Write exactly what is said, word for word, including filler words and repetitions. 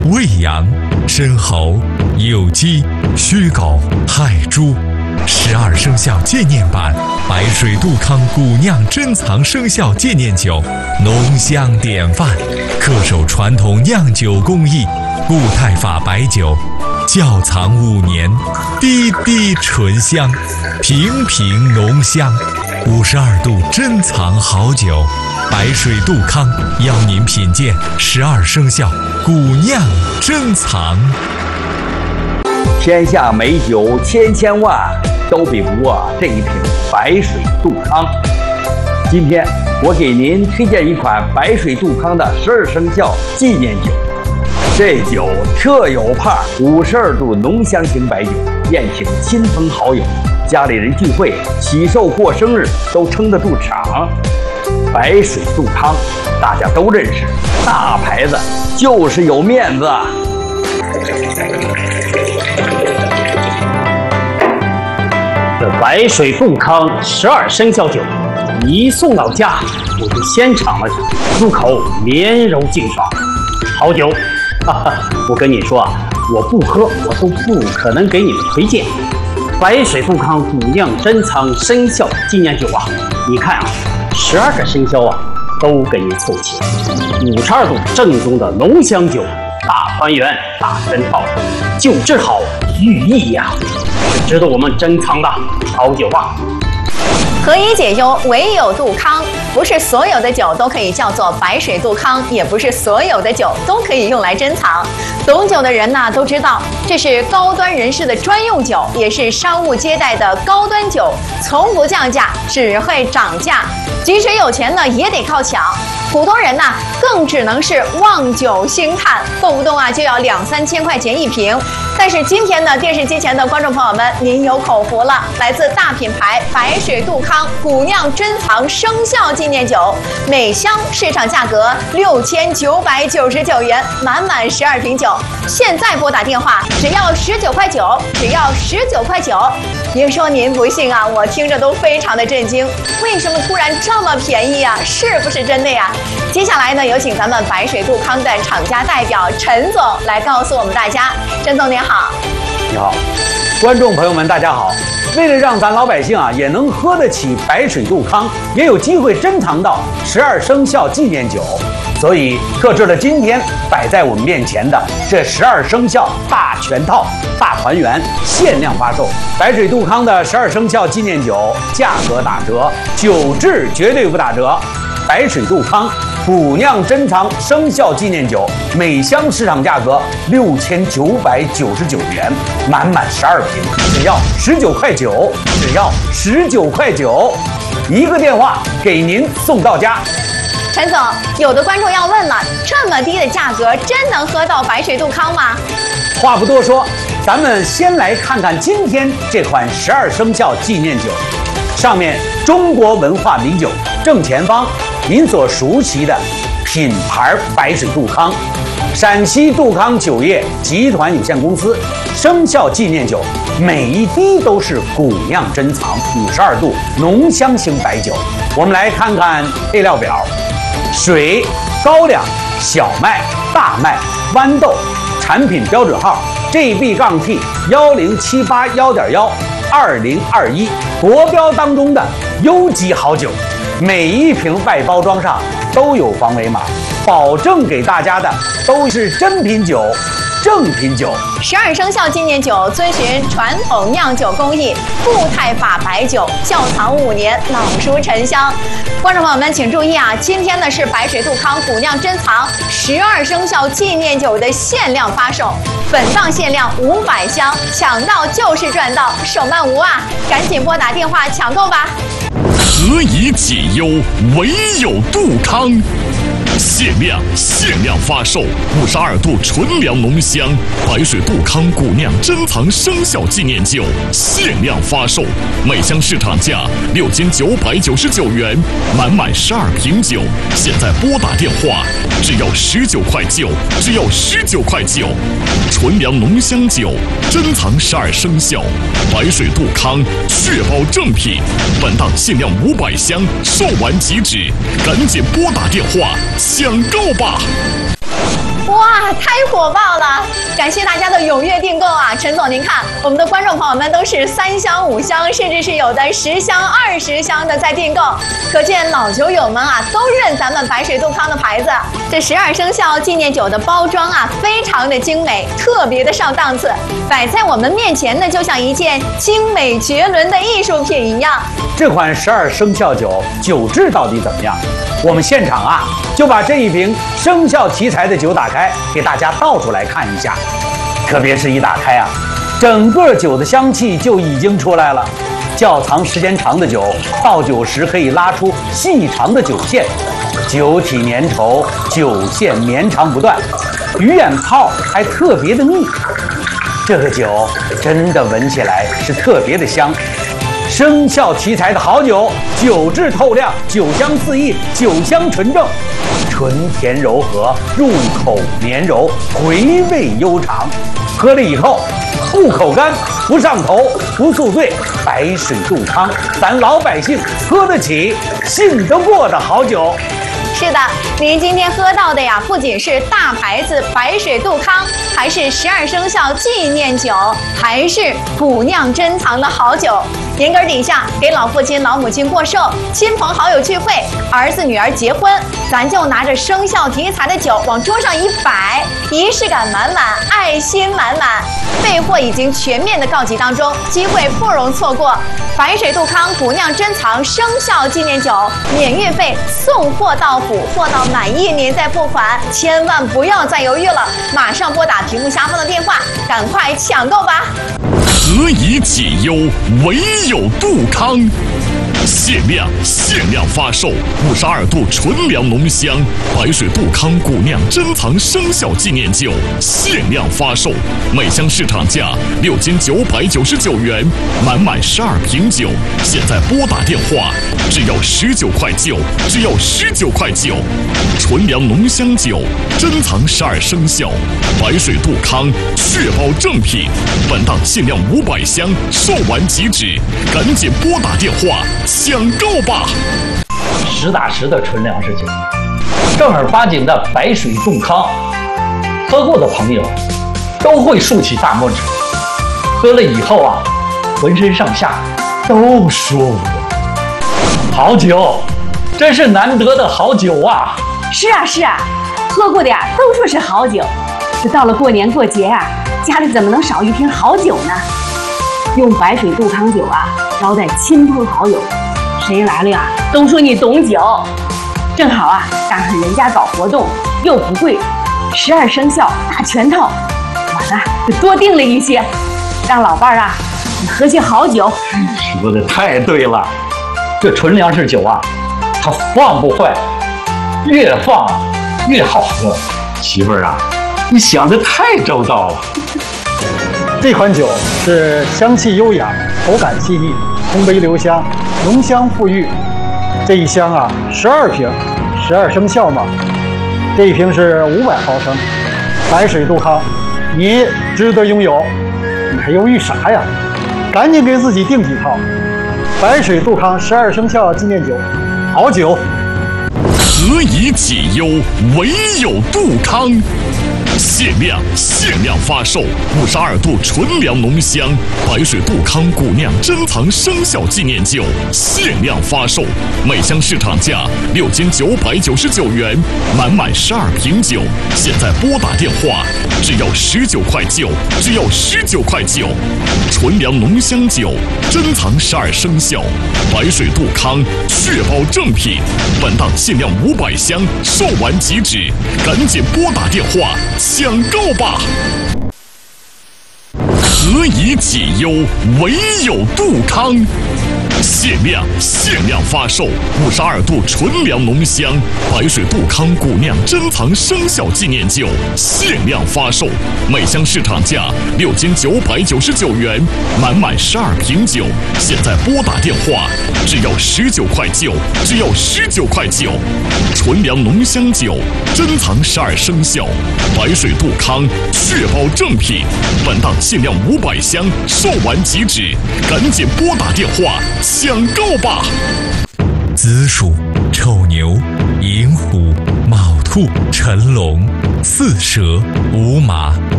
胃阳、申猴、酉鸡、戌狗、亥猪。十二生肖纪念版白水杜康古酿珍藏生肖纪念酒，浓香典范，恪守传统酿酒工艺，固态法白酒，窖藏五年，滴滴醇香，平平浓香。五十二度珍藏好酒，白水杜康邀您品鉴十二生肖古酿珍藏。 天下美酒千千万，都比不过这一瓶白水杜康。今天我给您推荐一款白水杜康的十二生肖纪念酒。这酒特有派，五十二度浓香型白酒，宴请亲朋好友，家里人聚会、喜寿过生日都撑得住场。白水杜康大家都认识，大牌子就是有面子。 这白水杜康十二生肖酒一送到家，我就先尝了尝，入口绵柔劲爽，好酒。哈哈，我跟你说啊，我不喝我都不可能给你们推荐。白水杜康古酿珍藏生肖纪念酒啊，你看啊，十二个生肖啊都给你凑齐，五十二度正宗的浓香酒，大团圆大全套，酒质好寓意呀、啊，值得我们珍藏的好酒啊。 何以解忧，唯有杜康。不是所有的酒都可以叫做白水杜康，也不是所有的酒都可以用来珍藏。懂酒的人呢都知道，这是高端人士的专用酒，也是商务接待的高端酒，从不降价，只会涨价。即使有钱呢，也得靠抢。普通人呢，更只能是望酒兴叹，动不动啊就要两三千块钱一瓶。但是今天呢，电视机前的观众朋友们，您有口福了，来自大品牌白水杜康古酿珍藏生肖纪念酒，每箱市场价格六千九百九十九元，满满十二瓶酒。现在拨打电话，只要十九块九，只要十九块九。别说您不信啊，我听着都非常的震惊，为什么突然这么便宜啊？是不是真的呀？接下来呢，有请咱们白水杜康的厂家代表陈总来告诉我们大家。陈总您好。 你好，观众朋友们大家好。为了让咱老百姓啊也能喝得起白水杜康，也有机会珍藏到十二生肖纪念酒，所以特制了今天摆在我们面前的这十二生肖大全套大团圆限量发售。白水杜康的十二生肖纪念酒价格打折，酒质绝对不打折。白水杜康古酿珍藏生肖纪念酒，每箱市场价格六千九百九十九元，满满十二瓶，只要十九块九，只要十九块九，一个电话给您送到家。 陈总，有的观众要问了，这么低的价格，真能喝到白水杜康吗？ 话不多说，咱们先来看看今天这款十二生肖纪念酒，上面中国文化名酒正前方。您所熟悉的品牌白水杜康，陕西杜康酒业集团有限公司生肖纪念酒，每一滴都是古酿珍藏，五十二度浓香型白酒。我们来看看配料表：水、高粱、小麦、大麦、豌豆，产品标准号 G B T 幺零七八幺点幺二零二一，国标当中的优级好酒。每一瓶外包装上都有防伪码，保证给大家的都是真品酒、正品酒。 十二生肖纪念酒遵循传统酿酒工艺，固态法白酒，窖藏五年，老熟陈香。观众朋友们请注意啊，今天呢是白水杜康古酿珍藏十二生肖纪念酒的限量发售，本档限量五百箱，抢到就是赚到，手慢无啊！赶紧拨打电话抢购吧。 何以解忧，唯有杜康。限量限量发售五十二度纯粮浓香白水杜康古酿珍藏生肖纪念酒，限量发售，每箱市场价六千九百九十九元，满满十二瓶酒。现在拨打电话，只要十九块九，只要十九块九。纯粮浓香酒，珍藏十二生肖，白水杜康，确保正品。本档限量五百箱，售完即止，赶紧拨打电话抢购吧！ 拨哇，太火爆了！感谢大家的踊跃订购啊！陈总，您看，我们的观众朋友们都是三箱、五箱，甚至是有的十箱、二十箱的在订购，可见老酒友们啊都认咱们白水杜康的牌子。这十二生肖纪念酒的包装啊，非常的精美，特别的上档次，摆在我们面前呢，就像一件精美绝伦的艺术品一样。 这款十二生肖酒酒质到底怎么样？我们现场啊就把这一瓶生肖题材的酒打开，给大家倒出来看一下。特别是一打开啊，整个酒的香气就已经出来了。窖藏时间长的酒，倒酒时可以拉出细长的酒线，酒体粘稠，酒线绵长不断，鱼眼泡还特别的密。这个酒真的闻起来是特别的香。生肖题材的好酒，酒质透亮，酒香四溢，酒香纯正，纯甜柔和，入口绵柔，回味悠长。喝了以后不口干，不上头，不宿醉，白水杜康，咱老百姓喝得起，信得过的好酒。 是的，您今天喝到的呀，不仅是大牌子白水杜康，还是十二生肖纪念酒，还是古酿珍藏的好酒。年根底下给老父亲、老母亲过寿，亲朋好友聚会，儿子女儿结婚，咱就拿着生肖题材的酒往桌上一摆，仪式感满满，爱心满满。备货已经全面的告急当中，机会不容错过。白水杜康古酿珍藏生肖纪念酒，免运费，送货到府，货到满意您再付款，千万不要再犹豫了，马上拨打屏幕下方的电话，赶快抢购吧！ 何以解忧，唯有杜康。限量限量发售五十二度纯粮浓香白水杜康古酿珍藏生肖纪念酒，限量发售，每箱市场价六斤九百九十九元，满满十二瓶酒，现在拨打电话，只要十九块九，只要十九块九。纯粮浓香酒，珍藏十二生肖，白水杜康，确保正品。本档限量五百箱，售完即止，赶紧拨打电话抢购吧！ 实打实的纯粮食酒，正儿八经的白水杜康，喝过的朋友都会竖起大拇指，喝了以后啊，浑身上下都舒服。好酒，真是难得的好酒啊！ 是啊是啊，喝过的呀都说是好酒，这到了过年过节啊，家里怎么能少一瓶好酒呢？用白水杜康酒啊招待亲朋好友，谁来了呀都说你懂酒。正好啊赶上人家搞活动又不贵，十二生肖大全套，我呢就多订了一些，让老伴儿啊你喝些好酒。 说的太对了，这纯粮食酒啊它放不坏，越放越好喝。媳妇儿啊，你想的太周到了。 这款酒是香气优雅，口感细腻，烘焙留香，浓香馥郁。这一箱啊，十二瓶，十二生肖嘛。这一瓶是五百毫升，白水杜康，你值得拥有。你还犹豫啥呀？赶紧给自己订几套。白水杜康十二生肖纪念酒，好酒。 何以解忧，唯有杜康。限量限量发售五十二度纯粮浓香白水杜康古酿珍藏生肖纪念酒，限量发售，每箱市场价六斤九百九十九元，满满十二瓶酒，现在拨打电话，只要十九块九，只要十九块九。纯粮浓香酒，珍藏十二生肖，白水杜康，确保正品。本档限量五百箱，售完即止，赶紧拨打电话抢购吧！何以解忧，唯有杜康。限量限量发售五十二度纯粮浓香白水杜康古酿珍藏生肖纪念酒，限量发售，每箱市场价六斤九百九十九元，满满十二瓶酒，现在拨打电话，只要十九块九，只要十九块九。纯粮浓香酒，珍藏十二生肖，白水杜康，确保正品。本档限量五百箱，售完即止，赶紧拨打电话抢购吧！ 子鼠、丑牛、寅虎、卯兔、辰龙。 四舍五马。